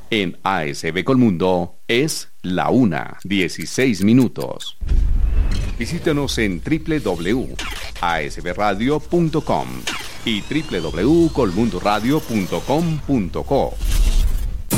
En ASB Colmundo es la 1:16. Visítanos en www.asbradio.com y www.colmundoradio.com.co.